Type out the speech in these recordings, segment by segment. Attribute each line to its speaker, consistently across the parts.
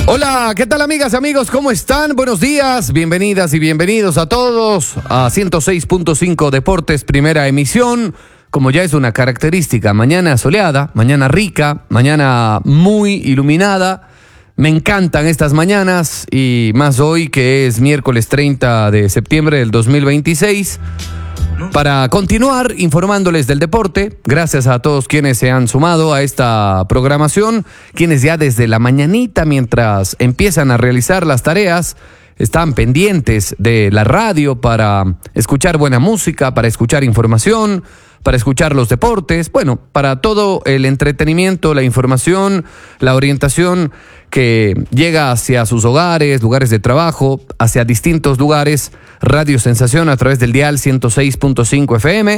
Speaker 1: Hola, ¿qué tal amigas y amigos? ¿Cómo están? Buenos días, bienvenidas y bienvenidos a todos a 106.5 Deportes, primera emisión. Como ya es una característica, mañana soleada, mañana rica, mañana muy iluminada. Me encantan estas mañanas y más hoy que es miércoles 30 de septiembre del 2026. Para continuar informándoles del deporte, gracias a todos quienes se han sumado a esta programación, quienes ya desde la mañanita, mientras empiezan a realizar las tareas, están pendientes de la radio para escuchar buena música, para escuchar información, para escuchar los deportes, bueno, para todo el entretenimiento, la información, la orientación que llega hacia sus hogares, lugares de trabajo, hacia distintos lugares. Radio Sensación a través del dial 106.5 FM.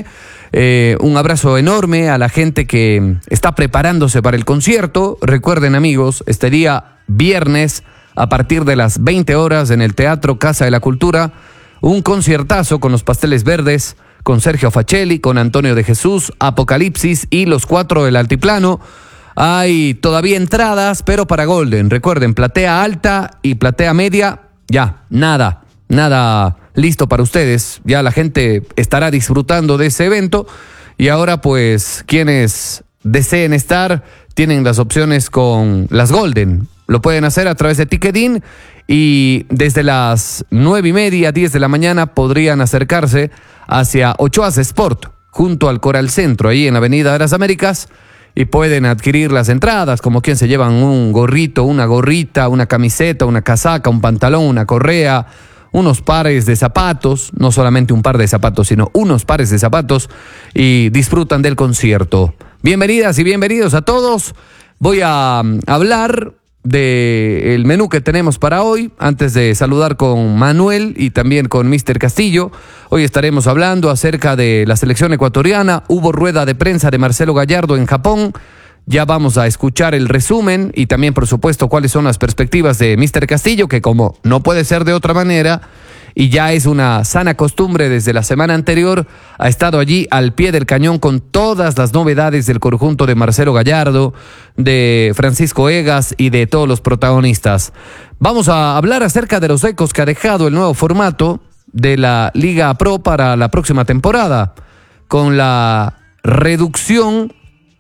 Speaker 1: Un abrazo enorme a la gente que está preparándose para el concierto. Recuerden, amigos, este día viernes a partir de las 20 horas en el Teatro Casa de la Cultura, un conciertazo con los Pasteles Verdes, con Sergio Facelli, con Antonio de Jesús, Apocalipsis y los Cuatro del Altiplano. Hay todavía entradas, pero para Golden. Recuerden, platea alta y platea media, ya, nada listo para ustedes. Ya la gente estará disfrutando de ese evento. Y ahora, pues, quienes deseen estar, tienen las opciones con las Golden. Lo pueden hacer a través de Ticketin y desde las 9:30, 10 de la mañana podrían acercarse hacia Ochoa's Sport, junto al Coral Centro, ahí en la Avenida de las Américas, y pueden adquirir las entradas, como quien se llevan un gorrito, una gorrita, una camiseta, una casaca, un pantalón, una correa, unos pares de zapatos, no solamente un par de zapatos, sino unos pares de zapatos, y disfrutan del concierto. Bienvenidas y bienvenidos a todos. Voy a hablar del menú que tenemos para hoy, antes de saludar con Manuel y también con Mr. Castillo. Hoy estaremos hablando acerca de la selección ecuatoriana. Hubo rueda de prensa de Marcelo Gallardo en Japón. Ya vamos a escuchar el resumen y también, por supuesto, cuáles son las perspectivas de Mr. Castillo, que como no puede ser de otra manera, y ya es una sana costumbre desde la semana anterior, ha estado allí al pie del cañón con todas las novedades del conjunto de Marcelo Gallardo, de Francisco Egas y de todos los protagonistas. Vamos a hablar acerca de los ecos que ha dejado el nuevo formato de la Liga Pro para la próxima temporada, con la reducción,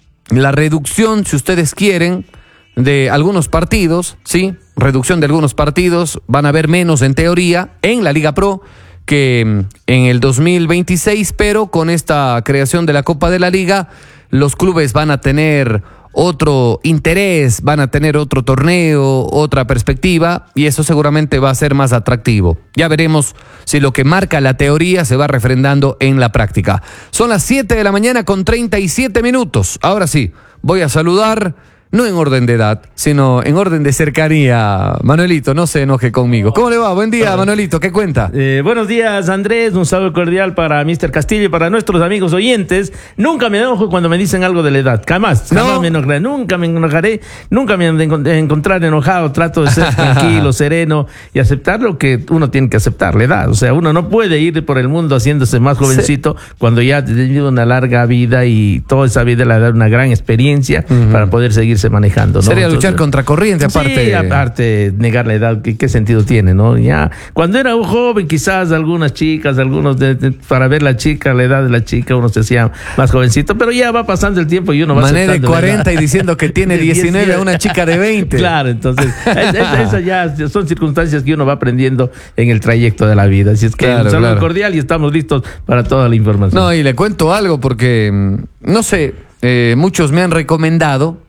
Speaker 1: si ustedes quieren, de algunos partidos, ¿sí? Reducción de algunos partidos, van a haber menos en teoría en la Liga Pro que en el 2026, pero con esta creación de la Copa de la Liga, los clubes van a tener otro interés, van a tener otro torneo, otra perspectiva, y eso seguramente va a ser más atractivo. Ya veremos si lo que marca la teoría se va refrendando en la práctica. Son las 7 de la mañana con 37 minutos. Ahora sí, voy a saludar, no en orden de edad, sino en orden de cercanía. Manuelito, no se enoje conmigo. ¿Cómo le va? Buen día, Manuelito, ¿qué cuenta?
Speaker 2: Buenos días, Andrés. Un saludo cordial para Mr. Castillo y para nuestros amigos oyentes. Nunca me enojo cuando me dicen algo de la edad. Jamás me enojaré. Nunca me enojaré. Nunca me han de encontrar enojado. Trato de ser tranquilo, sereno y aceptar lo que uno tiene que aceptar, la edad. O sea, uno no puede ir por el mundo haciéndose más jovencito cuando ya ha tenido una larga vida y toda esa vida le ha dado una gran experiencia para poder seguirse manejando, ¿no?
Speaker 1: Sería luchar contra corriente, aparte.
Speaker 2: Sí, aparte, negar la edad, ¿qué sentido tiene, no? Ya, cuando era un joven, quizás algunas chicas, para ver la chica, la edad de la chica, uno se hacía más jovencito, pero ya va pasando el tiempo y uno va
Speaker 1: Mané de 40 y diciendo que tiene 19 a una chica de 20.
Speaker 2: Claro, entonces, esas ya son circunstancias que uno va aprendiendo en el trayecto de la vida. Así es que un saludo cordial y estamos listos para toda la información.
Speaker 1: No, y le cuento algo porque, no sé, muchos me han recomendado,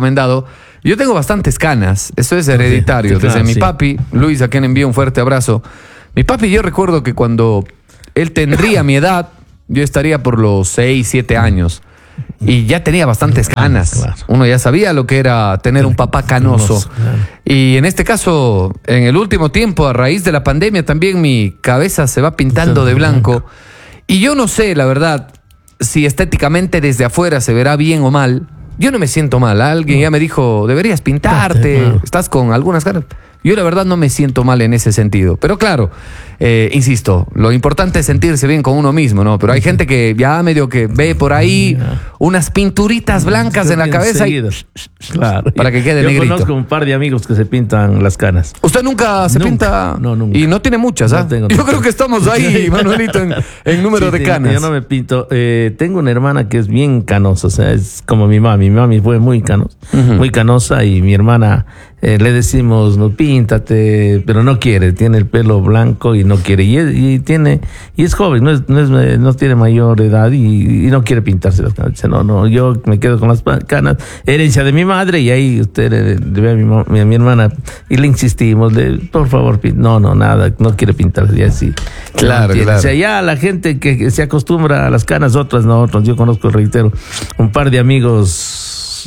Speaker 1: yo tengo bastantes canas, esto es hereditario, desde mi papi, Luis, a quien envío un fuerte abrazo. Mi papi, yo recuerdo que cuando él tendría mi edad, yo estaría por los 6, 7 años, y ya tenía bastantes canas. Claro. Uno ya sabía lo que era tener un papá canoso. Claro. Y en este caso, en el último tiempo, a raíz de la pandemia, también mi cabeza se va pintando de blanco. Y yo no sé, la verdad, si estéticamente desde afuera se verá bien o mal. Yo no me siento mal. Alguien ya me dijo, deberías pintarte, estás con algunas caras. Yo la verdad no me siento mal en ese sentido. Pero claro, insisto, lo importante es sentirse bien con uno mismo, ¿no? Pero hay gente que ya medio que ve por ahí unas pinturitas blancas en la cabeza
Speaker 2: claro,
Speaker 1: para que quede
Speaker 2: yo
Speaker 1: negrito.
Speaker 2: Conozco un par de amigos que se pintan las canas.
Speaker 1: ¿Usted nunca se pinta?
Speaker 2: No, nunca.
Speaker 1: Y no tiene muchas, ¿ah?
Speaker 2: No
Speaker 1: Yo creo que estamos ahí, Manuelito, en número de canas.
Speaker 2: Yo no me pinto. Tengo una hermana que es bien canosa, o sea, es como mi mami. Mi mami fue muy canosa, muy canosa, y mi hermana le decimos, no, píntate, pero no quiere, tiene el pelo blanco y no quiere, y es joven, no tiene mayor edad y no quiere pintarse las canas. Dice, no, yo me quedo con las canas, herencia de mi madre, y ahí usted le ve a mi hermana y le insistimos, por favor, no, nada, no quiere pintarse, y así.
Speaker 1: Claro,
Speaker 2: claro.
Speaker 1: claro.
Speaker 2: O sea, ya la gente que se acostumbra a las canas, otras no, otros. Yo conozco, reitero, un par de amigos.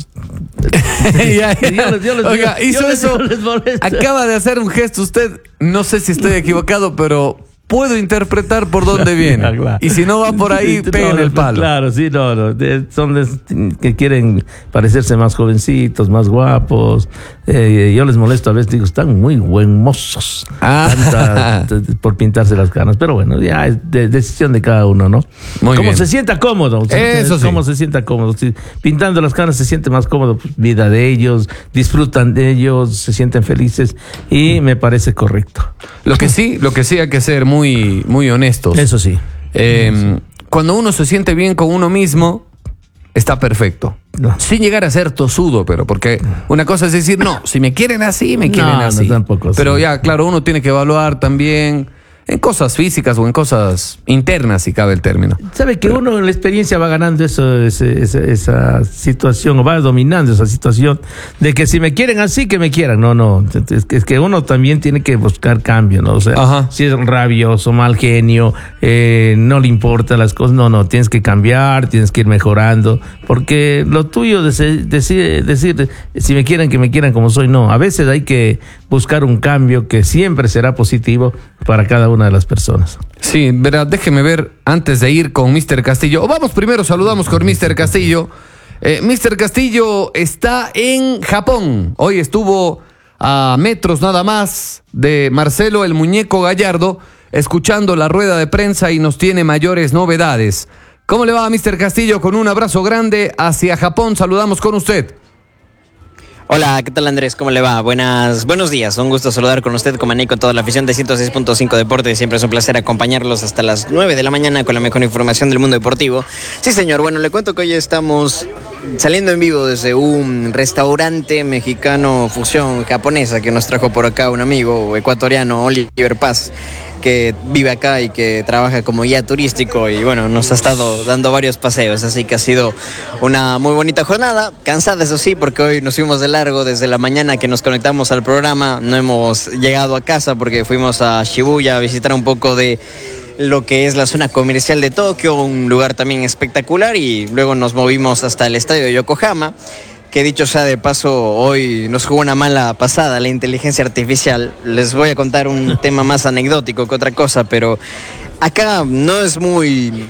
Speaker 1: Oiga, hizo eso. Acaba de hacer un gesto usted. No sé si estoy equivocado, pero puedo interpretar por dónde viene.
Speaker 2: Claro.
Speaker 1: Y si no va por ahí, peguen el palo.
Speaker 2: Claro, sí, no. Son que quieren parecerse más jovencitos, más guapos. Yo les molesto a veces, digo, están muy buen mozos por pintarse las canas. Pero bueno, ya es decisión de cada uno, ¿no?
Speaker 1: Muy
Speaker 2: Como
Speaker 1: bien.
Speaker 2: se sienta cómodo.
Speaker 1: Eso sí.
Speaker 2: Cómo se sienta cómodo. Si pintando las canas se siente más cómodo, pues, vida de ellos, disfrutan de ellos, se sienten felices, y me parece correcto.
Speaker 1: Lo que sí hay que ser muy, muy honestos.
Speaker 2: Eso sí.
Speaker 1: Cuando uno se siente bien con uno mismo, está perfecto.
Speaker 2: No.
Speaker 1: Sin llegar a ser tosudo, pero porque una cosa es decir, no, si me quieren así, me quieren así.
Speaker 2: No, tampoco así.
Speaker 1: Pero ya, claro, uno tiene que evaluar también en cosas físicas o en cosas internas, si cabe el término.
Speaker 2: Sabe que uno en la experiencia va ganando esa situación, o va dominando esa situación de que si me quieren así, que me quieran. No, es que uno también tiene que buscar cambio, ¿no? O sea,
Speaker 1: Ajá.
Speaker 2: si es rabioso, mal genio, no le importan las cosas, no, tienes que cambiar, tienes que ir mejorando, porque lo tuyo de decir si me quieren, que me quieran como soy, no. A veces hay que buscar un cambio que siempre será positivo para cada una de las personas.
Speaker 1: Sí, verá, déjeme ver antes de ir con Mr. Castillo. O vamos primero, saludamos con Mr. Castillo. Mr. Castillo está en Japón. Hoy estuvo a metros nada más de Marcelo el Muñeco Gallardo, escuchando la rueda de prensa, y nos tiene mayores novedades. ¿Cómo le va, Mr. Castillo? Con un abrazo grande hacia Japón, saludamos con usted.
Speaker 3: Hola, ¿qué tal, Andrés? ¿Cómo le va? Buenos días. Un gusto saludar con usted, con Maní, con toda la afición de 106.5 Deportes. Siempre es un placer acompañarlos hasta las 9 de la mañana con la mejor información del mundo deportivo. Sí, señor. Bueno, le cuento que hoy estamos saliendo en vivo desde un restaurante mexicano fusión japonesa que nos trajo por acá un amigo ecuatoriano, Oliver Paz, que vive acá y que trabaja como guía turístico, y bueno, nos ha estado dando varios paseos, así que ha sido una muy bonita jornada, cansada eso sí, porque hoy nos fuimos de largo desde la mañana que nos conectamos al programa, no hemos llegado a casa porque fuimos a Shibuya a visitar un poco de lo que es la zona comercial de Tokio, un lugar también espectacular, y luego nos movimos hasta el estadio de Yokohama, que dicho sea de paso, hoy nos jugó una mala pasada la inteligencia artificial. Les voy a contar un tema más anecdótico que otra cosa, pero acá no es muy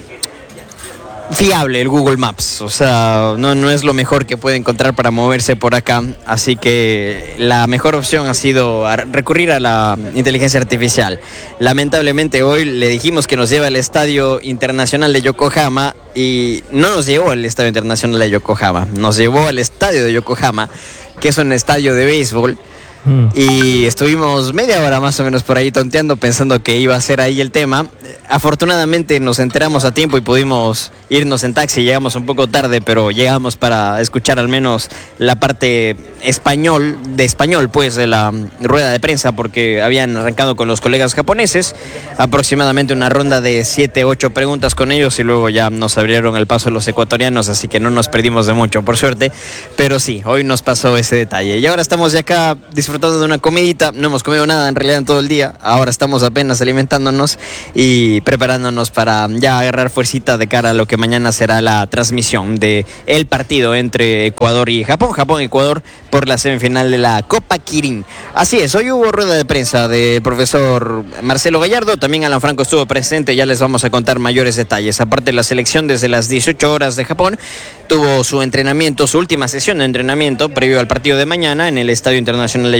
Speaker 3: fiable el Google Maps, o sea, no es lo mejor que puede encontrar para moverse por acá, así que la mejor opción ha sido recurrir a la inteligencia artificial. Lamentablemente hoy le dijimos que nos lleva al Estadio Internacional de Yokohama, y no nos llevó al Estadio Internacional de Yokohama, nos llevó al Estadio de Yokohama, que es un estadio de béisbol. Y estuvimos media hora más o menos por ahí tonteando, pensando que iba a ser ahí el tema. Afortunadamente nos enteramos a tiempo y pudimos irnos en taxi. Llegamos un poco tarde, pero llegamos para escuchar al menos la parte español pues de la rueda de prensa, porque habían arrancado con los colegas japoneses, aproximadamente una ronda de 7, 8 preguntas con ellos, y luego ya nos abrieron el paso los ecuatorianos, así que no nos perdimos de mucho, por suerte. Pero sí, hoy nos pasó ese detalle. Y ahora estamos ya acá disfrutando de una comidita. No hemos comido nada en realidad en todo el día. Ahora estamos apenas alimentándonos y preparándonos para ya agarrar fuercita de cara a lo que mañana será la transmisión de el partido entre Ecuador y Japón. Japón-Ecuador por la semifinal de la Copa Kirin. Así es, hoy hubo rueda de prensa del profesor Marcelo Gallardo. También Alan Franco estuvo presente. Ya les vamos a contar mayores detalles. Aparte, la selección desde las 18 horas de Japón tuvo su entrenamiento, su última sesión de entrenamiento previo al partido de mañana en el Estadio Internacional de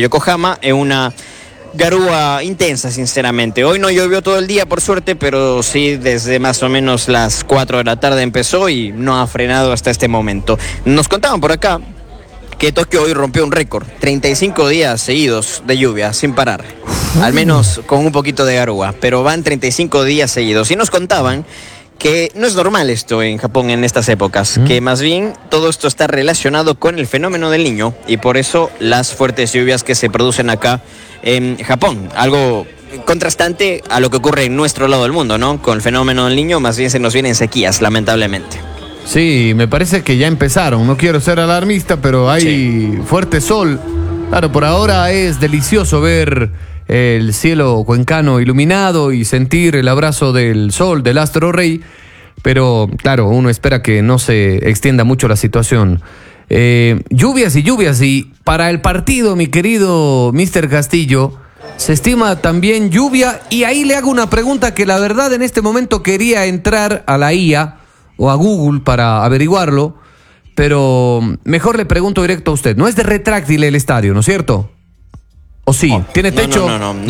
Speaker 3: Yokohama en una garúa intensa, sinceramente. Hoy no llovió todo el día, por suerte, pero sí desde más o menos las 4 de la tarde empezó y no ha frenado hasta este momento. Nos contaban por acá que Tokio hoy rompió un récord, 35 días seguidos de lluvia, sin parar. Al menos con un poquito de garúa, pero van 35 días seguidos. Y nos contaban que no es normal esto en Japón en estas épocas, que más bien todo esto está relacionado con el fenómeno del Niño y por eso las fuertes lluvias que se producen acá en Japón. Algo contrastante a lo que ocurre en nuestro lado del mundo, ¿no? Con el fenómeno del Niño más bien se nos vienen sequías, lamentablemente.
Speaker 1: Sí, me parece que ya empezaron. No quiero ser alarmista, pero hay fuerte sol. Claro, por ahora es delicioso ver el cielo cuencano iluminado y sentir el abrazo del sol, del astro rey. Pero, claro, uno espera que no se extienda mucho la situación. Lluvias y lluvias. Y para el partido, mi querido Mr. Castillo, se estima también lluvia. Y ahí le hago una pregunta que la verdad en este momento quería entrar a la IA o a Google para averiguarlo, pero mejor le pregunto directo a usted. No es de retráctil el estadio, ¿no es cierto? ¿O sí? ¿Tiene techo?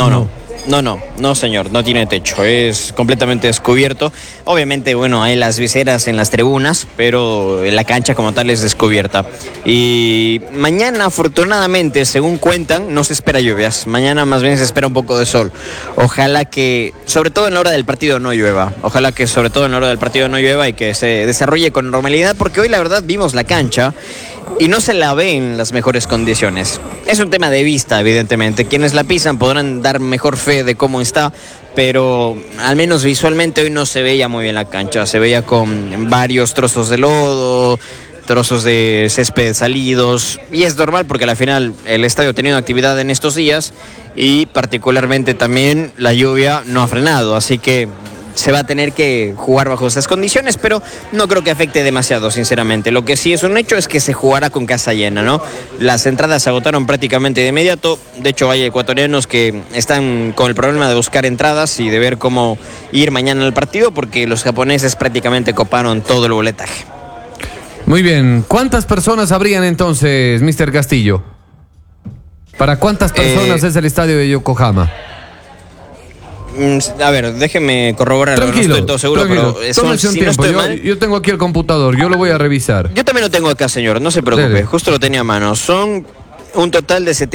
Speaker 3: No, señor, no tiene techo, es completamente descubierto. Obviamente, bueno, hay las viseras en las tribunas, pero la cancha como tal es descubierta. Y mañana, afortunadamente, según cuentan, no se espera lluvias. Mañana más bien se espera un poco de sol. Ojalá que, sobre todo en la hora del partido, no llueva. Ojalá que sobre todo en la hora del partido no llueva y que se desarrolle con normalidad, porque hoy la verdad vimos la cancha y no se la ve en las mejores condiciones. Es un tema de vista, evidentemente. Quienes la pisan podrán dar mejor fe de cómo está, pero al menos visualmente hoy no se veía muy bien la cancha. Se veía con varios trozos de lodo, trozos de césped salidos, y es normal porque al final el estadio ha tenido actividad en estos días y particularmente también la lluvia no ha frenado, así que se va a tener que jugar bajo esas condiciones, pero no creo que afecte demasiado, sinceramente. Lo que sí es un hecho es que se jugará con casa llena, ¿no? Las entradas se agotaron prácticamente de inmediato. De hecho, hay ecuatorianos que están con el problema de buscar entradas y de ver cómo ir mañana al partido, porque los japoneses prácticamente coparon todo el boletaje.
Speaker 1: Muy bien. ¿Cuántas personas habrían entonces, Mr. Castillo? ¿Para cuántas personas es el estadio de Yokohama?
Speaker 3: A ver, déjeme corroborar.
Speaker 1: Tranquilo,
Speaker 3: no estoy todo seguro,
Speaker 1: tranquilo.
Speaker 3: pero
Speaker 1: Tómese un tiempo. Yo tengo aquí el computador, yo lo voy a revisar.
Speaker 3: Yo también lo tengo acá, señor, no se preocupe.
Speaker 1: Dele.
Speaker 3: Justo lo tenía a mano. Son un total de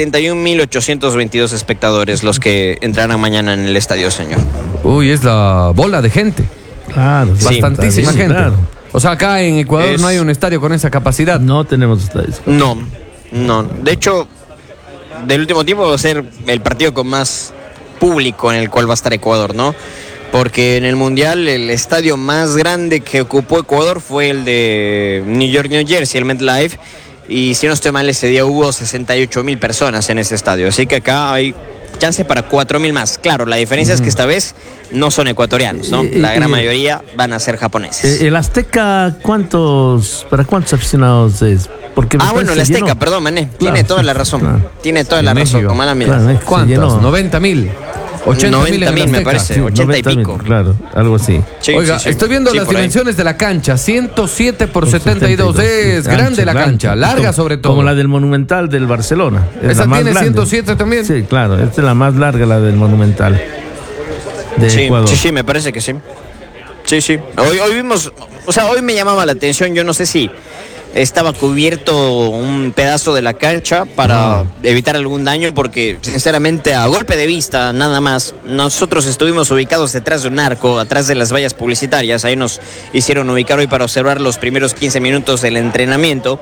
Speaker 3: 71.822 espectadores los que entrarán mañana en el estadio, señor.
Speaker 1: Uy, es la bola de gente.
Speaker 2: Claro,
Speaker 3: Sí,
Speaker 1: Bastantísima gente.
Speaker 2: claro.
Speaker 1: O sea, acá en Ecuador no hay un estadio con esa capacidad.
Speaker 2: No tenemos estadios.
Speaker 3: No. De hecho, del último tiempo va a ser el partido con más público en el cual va a estar Ecuador, ¿no? Porque en el Mundial el estadio más grande que ocupó Ecuador fue el de New York, New Jersey, el MetLife, y si no estoy mal ese día hubo 68.000 personas en ese estadio, así que acá hay chance para 4.000 más. Claro, la diferencia es que esta vez no son ecuatorianos, ¿no? La gran mayoría van a ser japoneses.
Speaker 2: El Azteca, ¿para cuántos aficionados es? Porque
Speaker 3: Bueno, el Azteca, perdón, Mané, tiene toda la razón.
Speaker 2: Claro.
Speaker 3: Tiene toda la razón,
Speaker 1: México.
Speaker 3: con mala mira.
Speaker 2: Claro,
Speaker 1: ¿Cuántas?
Speaker 2: llenó.
Speaker 1: 90.000. 80.000 en el
Speaker 3: 90.000 me
Speaker 1: Azteca.
Speaker 3: parece.
Speaker 2: Sí,
Speaker 3: 80 y
Speaker 2: 90.000,
Speaker 3: pico.
Speaker 2: Claro, algo así.
Speaker 3: Sí,
Speaker 1: Oiga,
Speaker 3: sí.
Speaker 1: estoy viendo
Speaker 3: Sí,
Speaker 1: las
Speaker 3: por ahí.
Speaker 1: dimensiones de la cancha. 107 por 72. Es grande la cancha, larga sobre todo.
Speaker 2: Como la del Monumental del Barcelona. Es
Speaker 1: ¿Esa
Speaker 2: la más
Speaker 1: tiene
Speaker 2: grande.
Speaker 1: 107 también?
Speaker 2: Sí, claro, esta es la más larga, la del Monumental de Ecuador.
Speaker 3: Sí, me parece que sí. Sí. Hoy vimos, o sea, hoy me llamaba la atención, yo no sé si estaba cubierto un pedazo de la cancha para evitar algún daño, porque sinceramente a golpe de vista nada más, nosotros estuvimos ubicados detrás de un arco, atrás de las vallas publicitarias, ahí nos hicieron ubicar hoy para observar los primeros 15 minutos del entrenamiento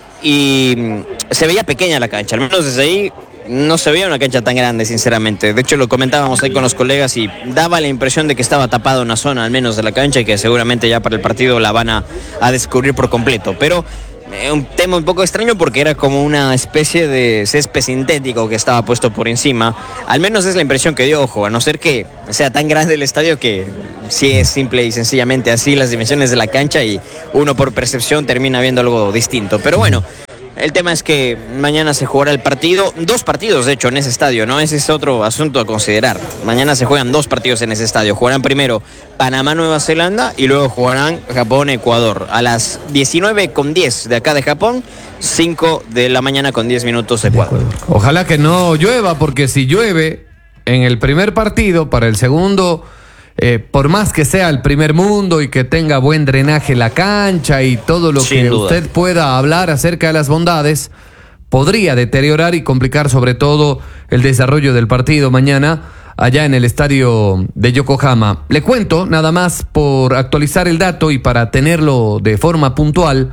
Speaker 3: y se veía pequeña la cancha, al menos desde ahí no se veía una cancha tan grande, sinceramente. De hecho, lo comentábamos ahí con los colegas y daba la impresión de que estaba tapada una zona, al menos de la cancha, y que seguramente ya para el partido la van a descubrir por completo. Pero un tema un poco extraño porque era como una especie de césped sintético que estaba puesto por encima. Al menos es la impresión que dio, ojo, a no ser que sea tan grande el estadio que sí es simple y sencillamente así las dimensiones de la cancha y uno por percepción termina viendo algo distinto. Pero bueno, el tema es que mañana se jugará el partido, 2 partidos de hecho en ese estadio, ¿no? Ese es otro asunto a considerar. Mañana se juegan 2 partidos en ese estadio. Jugarán primero Panamá-Nueva Zelanda y luego jugarán Japón-Ecuador. A las 19:10 de acá de Japón 5 de la mañana con 10 minutos Ecuador.
Speaker 1: Ojalá que no llueva, porque si llueve en el primer partido, para el segundo, por más que sea el primer mundo y que tenga buen drenaje la cancha y todo lo
Speaker 3: Sin
Speaker 1: que
Speaker 3: duda.
Speaker 1: usted pueda hablar acerca de las bondades, podría deteriorar y complicar sobre todo el desarrollo del partido mañana allá en el estadio de Yokohama. Le cuento, nada más por actualizar el dato y para tenerlo de forma puntual,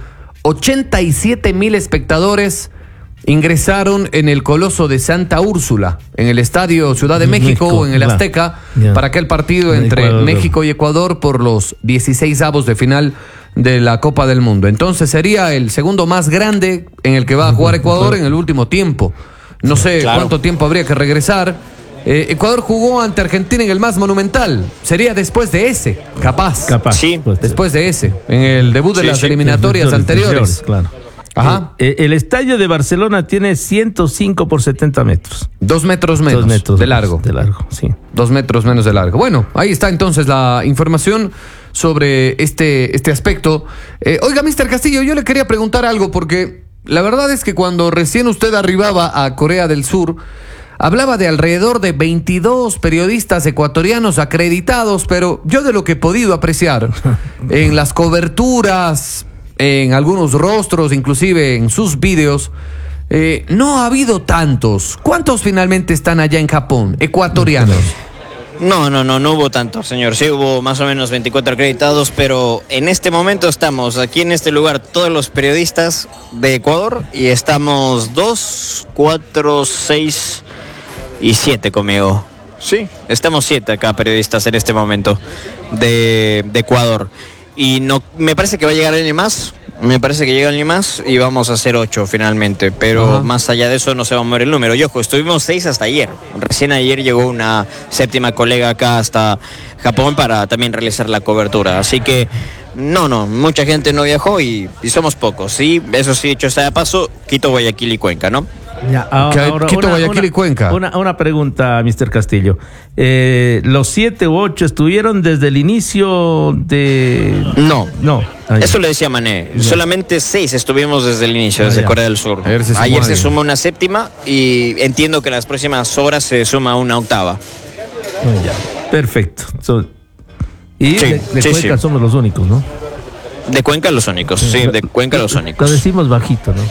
Speaker 1: 87,000 espectadores ingresaron en el Coloso de Santa Úrsula, en el Estadio Ciudad de México o en el
Speaker 2: claro.
Speaker 1: Azteca,
Speaker 2: Ya.
Speaker 1: para aquel partido
Speaker 2: En
Speaker 1: entre
Speaker 2: Ecuador.
Speaker 1: México y Ecuador por los 16avos de final de la Copa del Mundo. Entonces sería el segundo más grande en el que va a jugar Ecuador en el último tiempo. No sé
Speaker 3: Claro.
Speaker 1: cuánto tiempo habría que regresar. Ecuador jugó ante Argentina en el más monumental. Sería después de ese, capaz.
Speaker 3: Sí.
Speaker 2: Pues,
Speaker 1: Después de ese, en el debut de
Speaker 3: Sí,
Speaker 1: las
Speaker 3: sí.
Speaker 1: eliminatorias anteriores.
Speaker 2: Claro.
Speaker 1: Ajá.
Speaker 2: El estadio de Barcelona tiene 105 por 70 metros.
Speaker 1: 2 metros menos
Speaker 2: 2 metros
Speaker 1: de largo.
Speaker 2: De largo, sí.
Speaker 1: 2 metros menos de largo. Bueno, ahí está entonces la información sobre este aspecto. Oiga, Mr. Castillo, yo le quería preguntar algo porque la verdad es que cuando recién usted arribaba a Corea del Sur, hablaba de alrededor de 22 periodistas ecuatorianos acreditados, pero yo de lo que he podido apreciar en las coberturas, en algunos rostros, inclusive en sus vídeos, no ha habido tantos. ¿Cuántos finalmente están allá en Japón, ecuatorianos?
Speaker 3: No hubo tanto, señor. Sí hubo más o menos 24 acreditados, pero en este momento estamos aquí en este lugar todos los periodistas de Ecuador y estamos 2, 4, 6 y 7 conmigo. Sí, estamos 7 acá periodistas en este momento de Ecuador. Y no, me parece que va a llegar alguien más. Me parece que llega alguien más y vamos a hacer 8 finalmente. Pero
Speaker 1: Ajá.
Speaker 3: más allá de eso no se va a mover el número. Y ojo, estuvimos 6 hasta ayer. Recién ayer llegó una 7ª colega acá hasta Japón para también realizar la cobertura. Así que no, mucha gente no viajó y somos pocos. Sí, eso sí, hecho sea de paso, Quito, Guayaquil y Cuenca, ¿no?
Speaker 2: Ya,
Speaker 1: Quito, Guayaquil y Cuenca.
Speaker 2: Una pregunta, Mr. Castillo. ¿Los 7 u 8 estuvieron desde el inicio de...?
Speaker 3: No.
Speaker 2: Ah, ya.
Speaker 3: Eso le decía Mané. Solamente 6 estuvimos desde el inicio, desde
Speaker 2: ya.
Speaker 3: Corea del Sur.
Speaker 1: Ayer se sumó
Speaker 3: Ayer se
Speaker 1: alguien.
Speaker 3: sumó una 7ª y entiendo que en las próximas horas se suma una 8ª.
Speaker 2: Ya. Perfecto. Y
Speaker 3: Sí,
Speaker 2: de
Speaker 3: sí,
Speaker 2: Cuenca
Speaker 3: sí.
Speaker 2: somos los únicos, ¿no?
Speaker 3: De Cuenca los únicos, sí, de Cuenca los
Speaker 2: Lo
Speaker 3: únicos.
Speaker 2: decimos bajito, ¿no?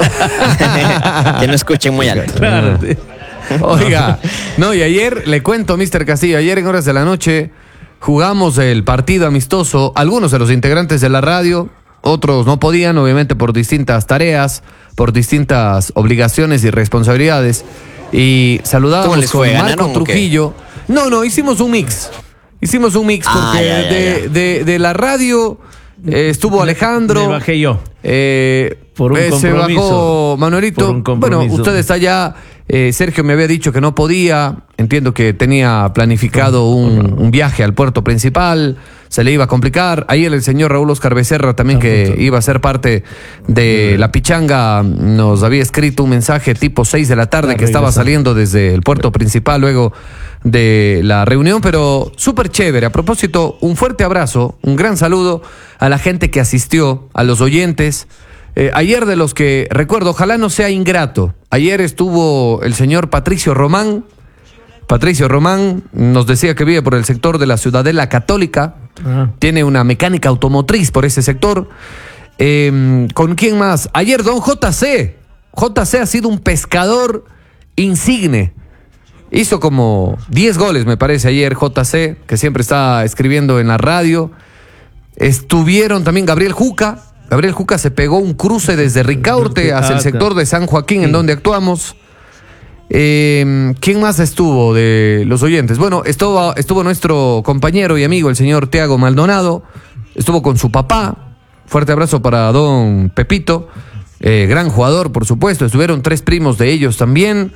Speaker 3: Que no escuchen muy alto.
Speaker 2: Claro. Sí.
Speaker 1: Oiga, no, y ayer, le cuento, Mr. Castillo, ayer en horas de la noche jugamos el partido amistoso, algunos de los integrantes de la radio, otros no podían, obviamente por distintas tareas, por distintas obligaciones y responsabilidades, y
Speaker 3: ¿Cómo
Speaker 1: saludábamos
Speaker 3: les
Speaker 1: con
Speaker 3: fue?
Speaker 1: Marco
Speaker 3: ¿Ganaron o qué?
Speaker 1: Trujillo. No, hicimos un mix porque
Speaker 3: Ah, ya.
Speaker 1: De la radio estuvo Alejandro.
Speaker 2: Me bajé yo.
Speaker 1: Por
Speaker 2: un
Speaker 1: se
Speaker 2: compromiso.
Speaker 1: bajó Manuelito.
Speaker 2: Por un
Speaker 1: Bueno,
Speaker 2: compromiso.
Speaker 1: usted está allá. Sergio me había dicho que no podía. Entiendo que tenía planificado un viaje al puerto principal. Se le iba a complicar. Ayer el señor Raúl Oscar Becerra también, que iba a ser parte de la pichanga, nos había escrito un mensaje tipo 6 de la tarde que estaba saliendo desde el puerto principal luego de la reunión, pero súper chévere. A propósito, un fuerte abrazo, un gran saludo a la gente que asistió, a los oyentes. Ayer, de los que recuerdo, ojalá no sea ingrato, ayer estuvo el señor Patricio Román. Patricio Román nos decía que vive por el sector de la Ciudadela Católica, tiene una mecánica automotriz por ese sector. ¿Con quién más? Ayer don JC ha sido un pescador insigne. Hizo como 10 goles, me parece, ayer JC, que siempre está escribiendo en la radio. Estuvieron también Gabriel Juca. Gabriel Juca se pegó un cruce desde Ricaurte hacia el sector de San Joaquín, en donde actuamos. ¿Quién más estuvo de los oyentes? Bueno, estuvo nuestro compañero y amigo, el señor Tiago Maldonado. Estuvo con su papá. Fuerte abrazo para don Pepito. Gran jugador, por supuesto. Estuvieron 3 primos de ellos también.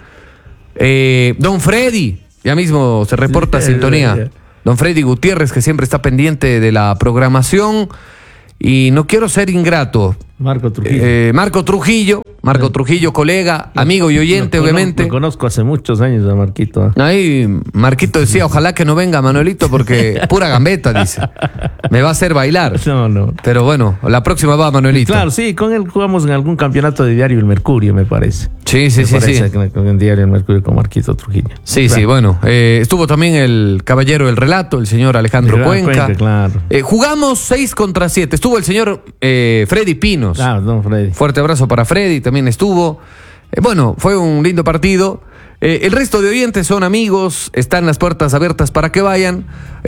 Speaker 1: Don Freddy, ya mismo se reporta sintonía. Don Freddy Gutiérrez, que siempre está pendiente de la programación. Y no quiero ser ingrato.
Speaker 2: Marco Trujillo.
Speaker 1: Marco Trujillo, colega, amigo y oyente, obviamente.
Speaker 2: Lo conozco hace muchos años a Marquito.
Speaker 1: Ahí Marquito decía, ojalá que no venga Manuelito porque pura gambeta, dice. Me va a hacer bailar.
Speaker 2: No.
Speaker 1: Pero bueno, la próxima va Manuelito.
Speaker 2: Claro, sí, con él jugamos en algún campeonato de Diario El Mercurio, me parece.
Speaker 1: Sí.
Speaker 2: En Diario El Mercurio con Marquito Trujillo.
Speaker 1: Sí, bueno. Estuvo también el caballero del relato, el señor Alejandro Cuenca.
Speaker 2: Claro.
Speaker 1: Jugamos 6 contra 7. Estuvo el señor Freddy Pinos.
Speaker 2: Claro, don Freddy.
Speaker 1: Fuerte abrazo para Freddy, también estuvo. Bueno, fue un lindo partido. El resto de oyentes son amigos, están las puertas abiertas para que vayan.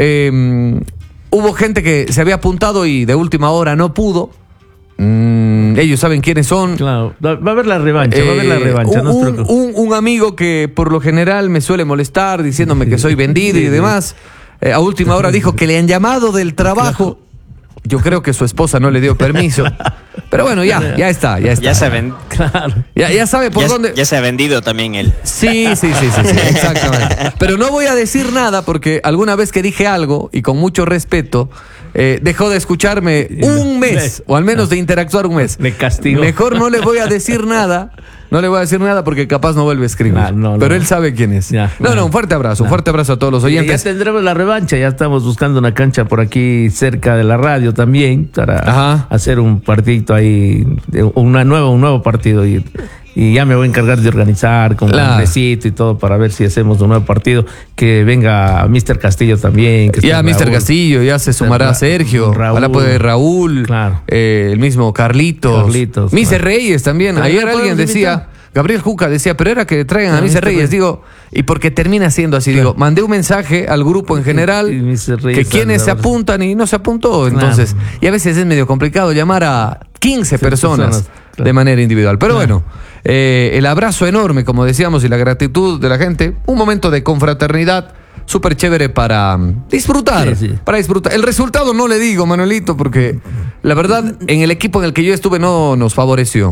Speaker 1: Hubo gente que se había apuntado y de última hora no pudo. Ellos saben quiénes son.
Speaker 2: Claro, va a haber la revancha,
Speaker 1: Un amigo que por lo general me suele molestar diciéndome que soy vendido y demás. A última hora dijo que le han llamado del trabajo. Yo creo que su esposa no le dio permiso. Pero bueno, ya está.
Speaker 3: Ya se
Speaker 2: claro.
Speaker 1: Ya sabe por dónde.
Speaker 3: Ya se ha vendido también él.
Speaker 1: Sí, exactamente. Pero no voy a decir nada porque alguna vez que dije algo, y con mucho respeto, dejó de escucharme un mes, o al menos de interactuar un mes.
Speaker 2: Me castigó.
Speaker 1: Mejor no le voy a decir nada. No le voy a decir nada porque capaz no vuelve a escribir. Pero él sabe quién es. Un fuerte abrazo. Un fuerte abrazo a todos los oyentes.
Speaker 2: Ya tendremos la revancha. Ya estamos buscando una cancha por aquí cerca de la radio también para hacer un partidito ahí, un nuevo partido. Y ya me voy a encargar de organizar con un besito y todo para ver si hacemos un nuevo partido. Que venga Mr. Castillo también.
Speaker 1: Ya Mr. Castillo, ya se sumará Sergio. Ojalá puede Raúl.
Speaker 2: Claro.
Speaker 1: El mismo Carlitos. Mr. Reyes también. Ayer alguien decía, Gabriel Juca decía, pero era que traigan a Mr. Reyes. Digo, y porque termina siendo así. Digo, mandé un mensaje al grupo en general que quienes se apuntan y no se apuntó. Entonces, y a veces es medio complicado llamar a 15 personas de manera individual. Pero bueno. El abrazo enorme, como decíamos, y la gratitud de la gente. Un momento de confraternidad súper chévere para disfrutar. Para disfrutar. El resultado no le digo, Manuelito, porque la verdad, en el equipo en el que yo estuve no nos favoreció.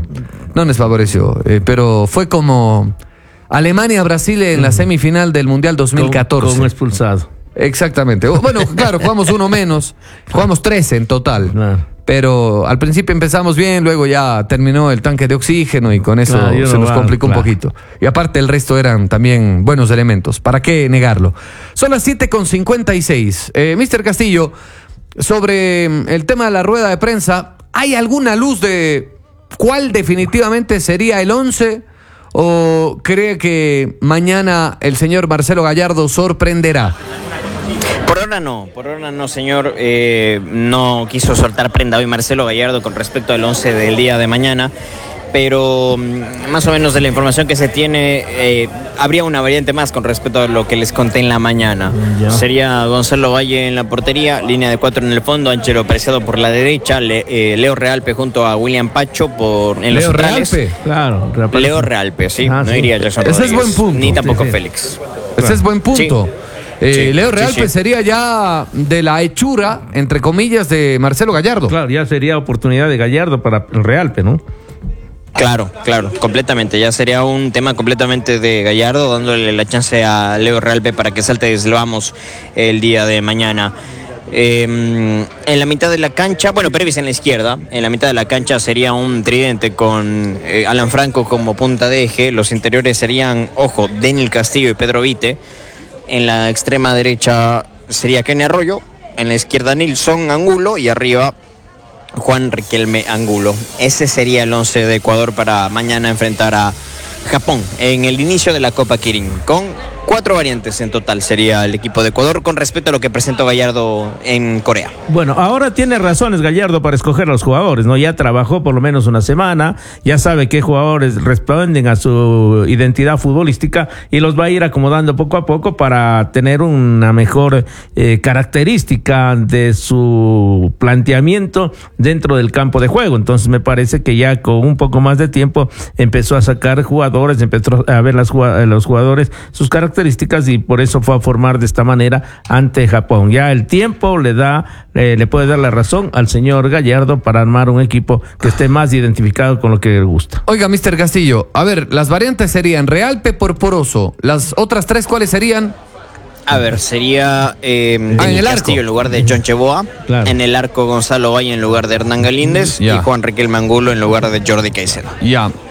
Speaker 1: Pero fue como Alemania-Brasil en la semifinal del Mundial 2014.
Speaker 2: Con un expulsado.
Speaker 1: Exactamente. Bueno, claro, jugamos uno menos. Jugamos 13 en total.
Speaker 2: Claro.
Speaker 1: Pero al principio empezamos bien, luego ya terminó el tanque de oxígeno y con eso se nos complicó un poquito. Y aparte el resto eran también buenos elementos, ¿para qué negarlo? Son las 7:56. Mr. Castillo, sobre el tema de la rueda de prensa, ¿hay alguna luz de cuál definitivamente sería el 11? ¿O cree que mañana el señor Marcelo Gallardo sorprenderá?
Speaker 3: Por ahora no, señor. No quiso soltar prenda hoy Marcelo Gallardo con respecto al 11 del día de mañana, pero más o menos de la información que se tiene, habría una variante más con respecto a lo que les conté en la mañana. Sería Gonzalo Valle en la portería, línea de 4 en el fondo, Angelo Preciado por la derecha, Leo Realpe junto a William Pacho en los centrales.
Speaker 1: Realpe?
Speaker 2: Claro,
Speaker 3: Leo Realpe, sí. No iría Jackson
Speaker 1: Ese
Speaker 3: Rodríguez,
Speaker 1: es buen punto.
Speaker 3: ni tampoco Félix.
Speaker 1: Ese es buen punto.
Speaker 3: Sí.
Speaker 1: Leo Realpe sería ya de la hechura, entre comillas, de Marcelo Gallardo.
Speaker 2: Claro, ya sería oportunidad de Gallardo para el Realpe, ¿no?
Speaker 3: Claro, completamente. Ya sería un tema completamente de Gallardo, dándole la chance a Leo Realpe para que salte desde el vamos el día de mañana. En la mitad de la cancha, Pervis en la izquierda, en la mitad de la cancha sería un tridente con Alan Franco como punta de eje. Los interiores serían, Daniel Castillo y Pedro Vite. En la extrema derecha sería Kenny Arroyo, en la izquierda Nilson Angulo y arriba Juan Riquelme Angulo. Ese sería el 11 de Ecuador para mañana enfrentar a Japón en el inicio de la Copa Kirin, con 4 variantes en total sería el equipo de Ecuador con respecto a lo que presentó Gallardo en Corea.
Speaker 2: Bueno, ahora tiene razones Gallardo para escoger a los jugadores, ¿no? Ya trabajó por lo menos una semana, ya sabe qué jugadores responden a su identidad futbolística y los va a ir acomodando poco a poco para tener una mejor característica de su planteamiento dentro del campo de juego. Entonces me parece que ya con un poco más de tiempo empezó a sacar jugadores, empezó a ver los jugadores, sus características, y por eso fue a formar de esta manera ante Japón. Ya el tiempo le puede dar la razón al señor Gallardo para armar un equipo que esté más identificado con lo que le gusta.
Speaker 1: Oiga, Mr. Castillo, a ver, las variantes serían Realpe por Poroso. Las otras 3, ¿cuáles serían?
Speaker 3: A ver, sería
Speaker 1: en el
Speaker 3: Castillo
Speaker 1: arco
Speaker 3: en lugar de John Cheboa,
Speaker 2: claro.
Speaker 3: En el arco Gonzalo Valle en lugar de Hernán Galíndez y Juan Riquelme Angulo en lugar de Jordi Caicedo.
Speaker 1: Ya.